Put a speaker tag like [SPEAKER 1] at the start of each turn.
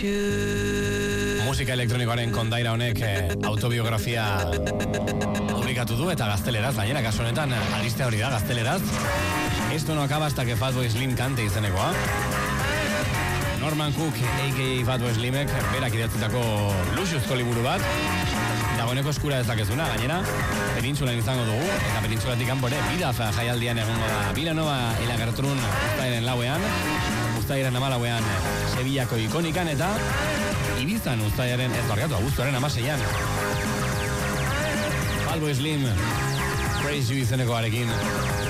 [SPEAKER 1] Musika elektronikoaren kondaira honek autobiografia publikatu du eta gazteleraz, gainera kasu honetan albistea hori da gazteleraz. Esto no acaba hasta que Fatboy Slim kante izenekoa. Norman Cook, a.k.a. Fatboy Slimek, berak idatzitako luxuzko liburu bat. Dagoeneko eskura dezakezuna, gainera, penintsulan izango dugu, eta penintsulatik kanpore, Bidaf jaialdian egongo da. Vilanova Ela Gertrun uztailaren 4ean, uztailaren 14ean Sevillako ikonikan, eta Ibizan uztailaren, ez barkatu, abuztuaren 16ean. Fatboy Slim, Praise You izenekoarekin.